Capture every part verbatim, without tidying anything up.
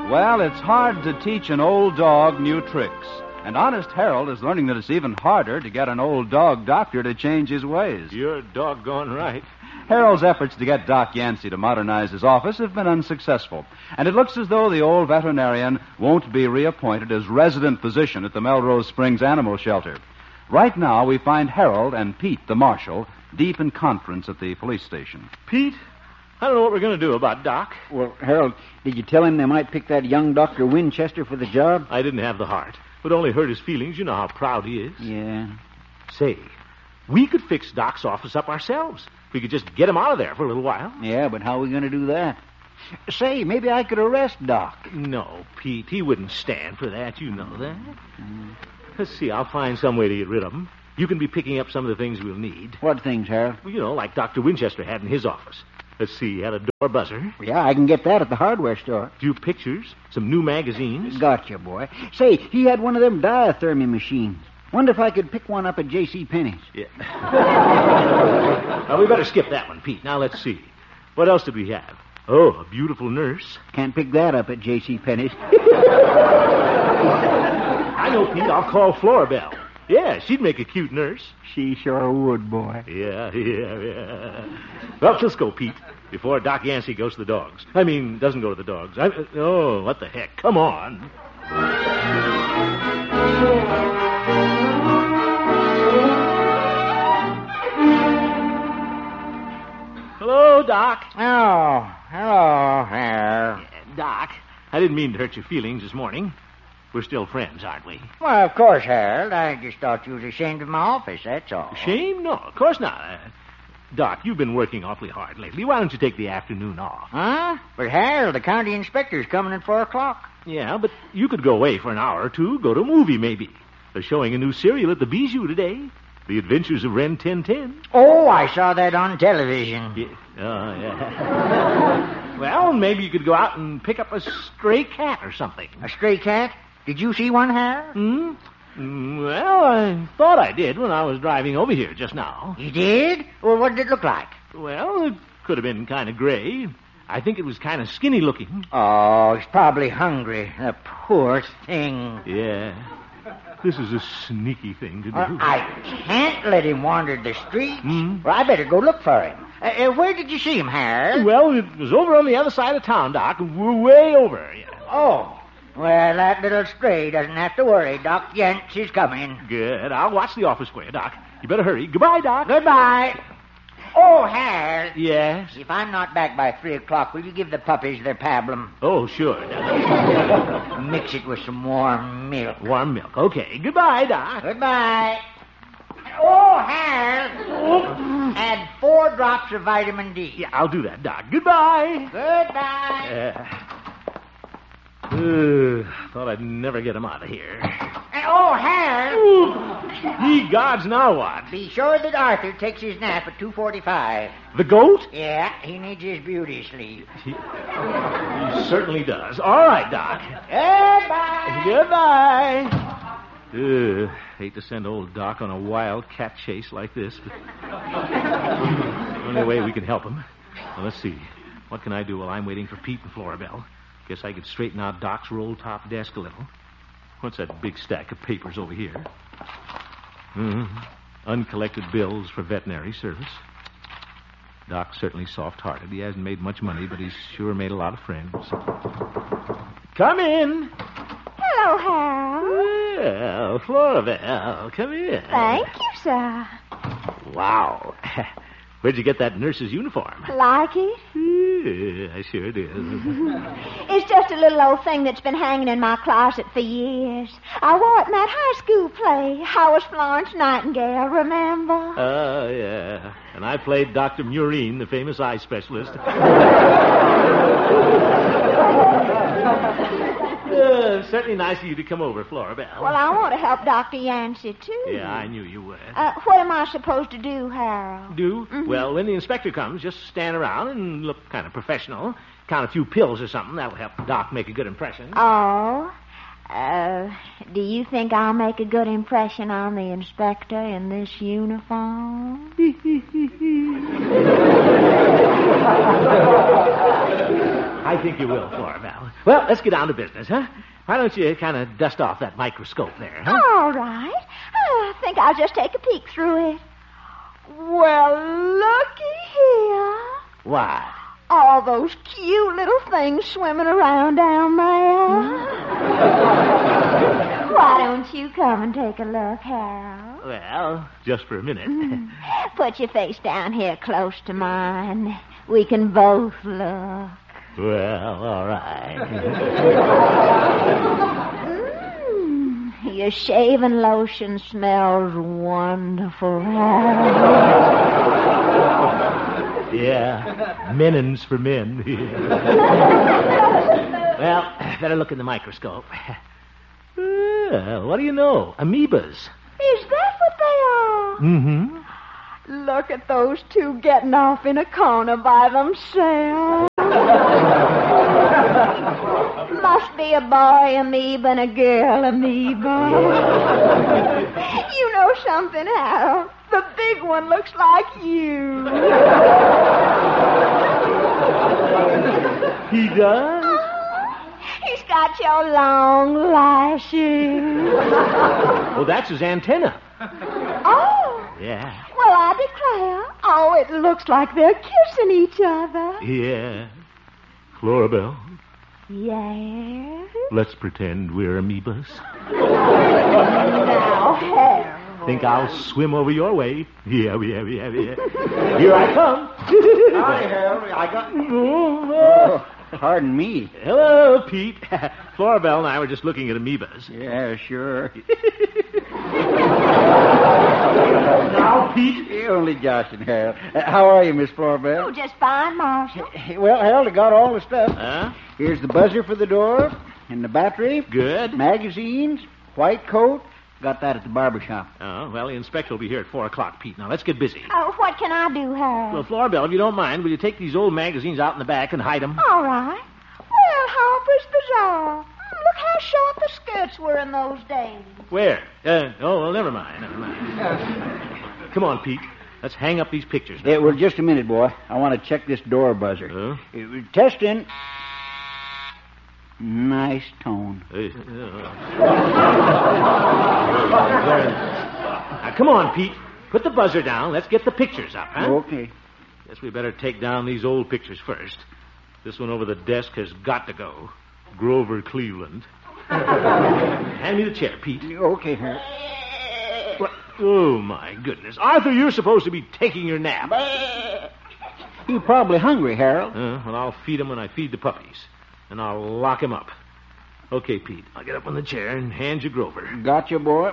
Well, it's hard to teach an old dog new tricks. And Honest Harold is learning that it's even harder to get an old dog doctor to change his ways. You're doggone right. Harold's efforts to get Doc Yancey to modernize his office have been unsuccessful. And it looks as though the old veterinarian won't be reappointed as resident physician at the Melrose Springs Animal Shelter. Right now, we find Harold and Pete, the marshal, deep in conference at the police station. Pete, I don't know what we're going to do about Doc. Well, Harold, did you tell him they might pick that young Doctor Winchester for the job? I didn't have the heart. It would only hurt his feelings. You know how proud he is. Yeah. Say, we could fix Doc's office up ourselves. We could just get him out of there for a little while. Yeah, but how are we going to do that? Say, maybe I could arrest Doc. No, Pete, he wouldn't stand for that. You know that. Mm. Let's see, I'll find some way to get rid of him. You can be picking up some of the things we'll need. What things, Harold? Well, you know, like Doctor Winchester had in his office. Let's see, he had a door buzzer. Yeah, I can get that at the hardware store. A few pictures, some new magazines. Gotcha, boy. Say, he had one of them diathermy machines. Wonder if I could pick one up at J C. Penney's. Yeah. Well, we better skip that one, Pete. Now, let's see. What else did we have? Oh, a beautiful nurse. Can't pick that up at J C. Penney's. I know, Pete. I'll call Florabelle. Yeah, she'd make a cute nurse. She sure would, boy. Yeah, yeah, yeah. Well, let's go, Pete, before Doc Yancey goes to the dogs. I mean, doesn't go to the dogs. I, oh, what the heck. Come on. Hello, Doc. Oh, hello, Harold. Uh, Doc, I didn't mean to hurt your feelings this morning. We're still friends, aren't we? Well, of course, Harold. I just thought you was ashamed of my office, that's all. Ashamed? No, of course not. Uh, Doc, you've been working awfully hard lately. Why don't you take the afternoon off? Huh? But, Harold, the county inspector's coming at four o'clock. Yeah, but you could go away for an hour or two, go to a movie, maybe. They're showing a new serial at the Bijou today. The Adventures of Ren ten ten. Oh, I saw that on television. Yeah. Oh, yeah. Well, maybe you could go out and pick up a stray cat or something. A stray cat? Did you see one, Harold? Hmm? Well, I thought I did when I was driving over here just now. You did? Well, what did it look like? Well, it could have been kind of gray. I think it was kind of skinny looking. Oh, it's probably hungry. The poor thing. Yeah. This is a sneaky thing to do. Well, I can't let him wander the streets. Hmm? Well, I better go look for him. Uh, uh, where did you see him, Harold? Well, it was over on the other side of town, Doc. We're way over. Yeah. Oh. Well, that little stray doesn't have to worry. Doc Yancey's coming. Good. I'll watch the office for you, Doc. You better hurry. Goodbye, Doc. Goodbye. Oh, Harold. Yes? If I'm not back by three o'clock, will you give the puppies their pablum? Oh, sure. Mix it with some warm milk. Warm milk. Okay. Goodbye, Doc. Goodbye. Oh, Harold. Add four drops of vitamin D. Yeah, I'll do that, Doc. Goodbye. Goodbye. Uh, uh, thought I'd never get him out of here. Oh, Harold. Ye gods, now what? Be sure that Arthur takes his nap at two forty-five. The goat? Yeah, he needs his beauty sleep. He, he certainly does. All right, Doc. Goodbye. Goodbye. Uh, hate to send old Doc on a wild cat chase like this, but only way we can help him. Well, let's see. What can I do while I'm waiting for Pete and Florabelle? Guess I could straighten out Doc's roll-top desk a little. What's that big stack of papers over here? Mm-hmm. Uncollected bills for veterinary service. Doc's certainly soft-hearted. He hasn't made much money, but he's sure made a lot of friends. Come in. Hello, Harold. Well, Florabelle, come in. Thank you, sir. Wow. Where'd you get that nurse's uniform? Like it? Yeah, I sure do. It's just a little old thing that's been hanging in my closet for years. I wore it in that high school play. I was Florence Nightingale, remember? Oh, uh, yeah. And I played Doctor Murine, the famous eye specialist. Uh, certainly nice of you to come over, Florabelle. Well, I want to help Doctor Yancey, too. Yeah, I knew you would. Uh, what am I supposed to do, Harold? Do? Mm-hmm. Well, when the inspector comes, just stand around and look kind of professional. Count a few pills or something. That'll help Doc make a good impression. Oh. Uh, do you think I'll make a good impression on the inspector in this uniform? I think you will, Florabelle. Well, let's get down to business, huh? Why don't you kind of dust off that microscope there, huh? All right. I think I'll just take a peek through it. Well, looky here. Why? All those cute little things swimming around down there. Why don't you come and take a look, Harold? Well, just for a minute. Put your face down here close to mine. We can both look. Well, all right. Mm, your shaving lotion smells wonderful, Harold. Yeah, menins for men. Well, better look in the microscope. Well, what do you know? Amoebas. Is that what they are? Mm-hmm. Look at those two getting off in a corner by themselves. Must be a boy amoeba and a girl amoeba. You know something, Harold? The big one looks like you. He does? He's got your long lashes. Oh, that's his antenna. Oh. Yeah. Well, I declare. Oh, it looks like they're kissing each other. Yeah. Florabelle, Yes? let's pretend we're amoebas. Now, Harold. Think I'll swim over your way? Yeah, yeah, yeah, yeah. Here I come. Hi, Harold. I got... Oh, pardon me. Hello, Pete. Florabelle and I were just looking at amoebas. Yeah, sure. Now, Pete. You're only joshing, Harold. Uh, how are you, Miss Florabelle? Oh, just fine, Marshal. Well, Harold, I got all the stuff. Huh? Here's the buzzer for the door, and the battery, Good. magazines, white coat. Got that at the barber shop. Oh, well, the inspector will be here at four o'clock, Pete. Now, let's get busy. Oh, what can I do, Harold? Well, Florabelle, if you don't mind, will you take these old magazines out in the back and hide them? All right. Well, Harper's Bazaar. Look how short the skirts were in those days. Where? Uh, oh, well, never mind, never mind. Come on, Pete. Let's hang up these pictures now. Yeah, well, just a minute, boy. I want to check this door buzzer. Huh? Uh, testing. Nice tone. Uh, uh, now, come on, Pete. Put the buzzer down. Let's get the pictures up, huh? Okay. Guess we better take down these old pictures first. This one over the desk has got to go. Grover Cleveland. Hand me the chair, Pete. Okay, Harold. What? Oh, my goodness. Arthur, you're supposed to be taking your nap. You're probably hungry, Harold. Uh, well, I'll feed him when I feed the puppies. And I'll lock him up. Okay, Pete. I'll get up on the chair and hand you Grover. Gotcha, boy.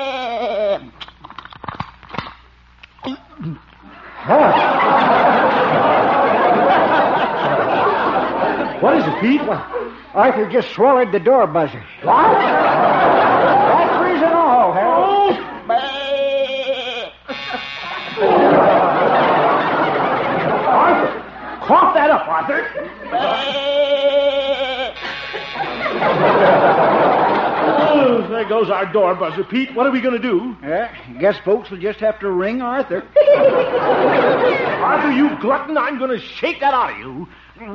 What is it, Pete? Arthur just swallowed the door buzzer. What? Batteries and all, Harold. Arthur! Cough that up, Arthur! Oh, there goes our door buzzer, Pete. What are we going to do? Yeah, guess folks will just have to ring Arthur. Arthur, you glutton, I'm going to shake that out of you. You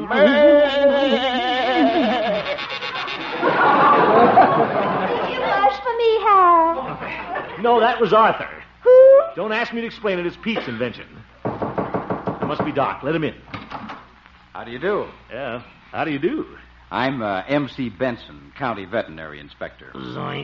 blush for me, Harold. No, that was Arthur. Who? Don't ask me to explain it. It's Pete's invention. It must be Doc. Let him in. How do you do? Yeah. How do you do? I'm uh, M C Benson, County Veterinary Inspector. Zoink.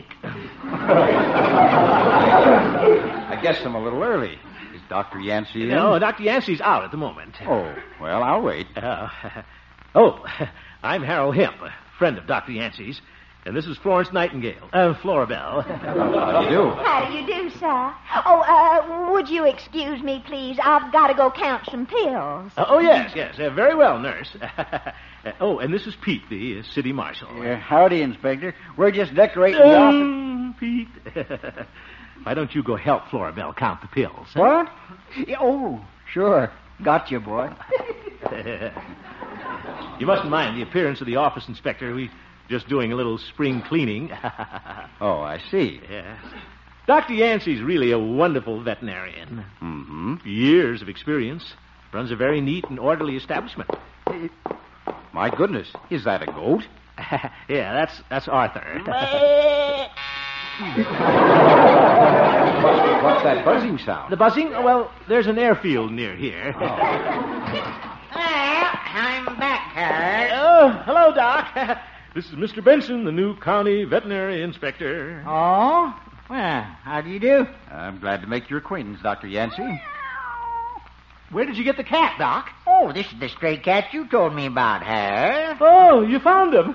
I guess I'm a little early. Is Doctor Yancey in? No, Doctor Yancey's out at the moment. Oh, well, I'll wait. Uh, oh, I'm Harold Hemp, a friend of Doctor Yancey's. And this is Florence Nightingale. Uh, Florabelle. How do you do? How do you do, sir? Oh, uh, would you excuse me, please? I've got to go count some pills. Uh, oh, yes, yes. Uh, very well, nurse. uh, oh, and this is Pete, the uh, city marshal. Uh, howdy, Inspector. We're just decorating the office. Um, Pete. Why don't you go help Florabelle count the pills? huh? What? Yeah, oh, sure. Gotcha, boy. You mustn't mind the appearance of the office inspector. We Just doing a little spring cleaning. Oh, I see. Yes. Doctor Yancey's really a wonderful veterinarian. Mm-hmm. Years of experience. Runs a very neat and orderly establishment. My goodness, is that a goat? Yeah, that's that's Arthur. What's, what's that buzzing sound? The buzzing? Well, there's an airfield near here. Well, I'm back, Harold. Oh, hello, Doc. This is Mister Benson, the new county veterinary inspector. Oh? Well, how do you do? I'm glad to make your acquaintance, Doctor Yancey. Where did you get the cat, Doc? Oh, this is the stray cat you told me about, Harold. Oh, you found him.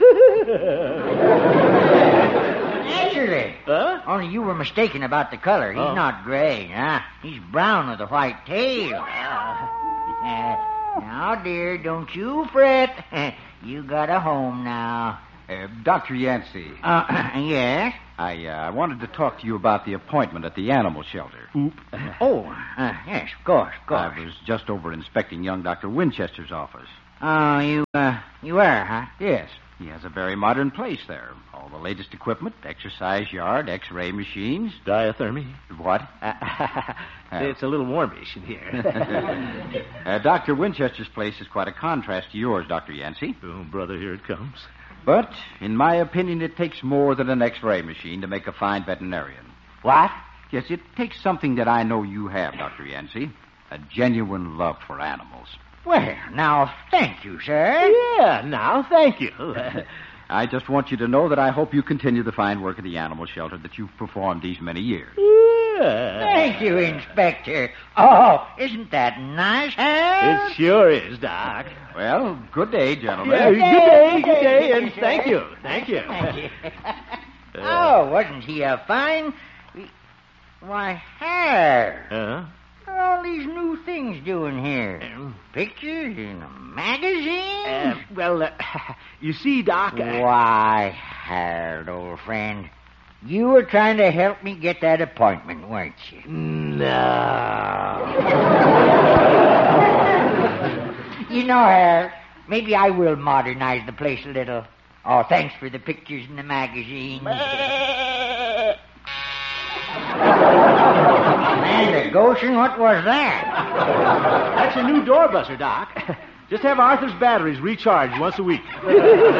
Naturally. Huh? Only you were mistaken about the color. He's Oh. not gray, huh? He's brown with a white tail. Uh, now, dear, don't you fret. You got a home now. Uh, Doctor Yancey, Uh, yes? I uh, wanted to talk to you about the appointment at the animal shelter. Oh, uh, yes, of course, of course. I was just over inspecting young Doctor Winchester's office. Oh, you, uh, you are, huh? Yes, he has a very modern place there. All the latest equipment, exercise yard, X-ray machines. Diathermy. What? It's a little warmish in here. uh, Doctor Winchester's place is quite a contrast to yours, Doctor Yancey. Oh, brother, here it comes. But, in my opinion, it takes more than an X-ray machine to make a fine veterinarian. What? Yes, it takes something that I know you have, Doctor Yancey. A genuine love for animals. Well, now, thank you, sir. Yeah, now, thank you. I just want you to know that I hope you continue the fine work at the animal shelter that you've performed these many years. Yeah. Thank you, Inspector. Oh, isn't that nice, Harold? It sure is, Doc. Well, good day, gentlemen. Yeah, good day, good day, and thank you. Thank you. Thank you. Oh, wasn't he a fine... Why, Harold, Huh? what are all these new things doing here? Pictures in a magazine? Uh, well, uh, you see, Doc, I... Why, Harold, old friend, you were trying to help me get that appointment, weren't you? No. You know, Harold, maybe I will modernize the place a little. Oh, thanks for the pictures in the magazine. Man, the Goshen, what was that? That's a new door buzzer, Doc. Just have Arthur's batteries recharged once a week.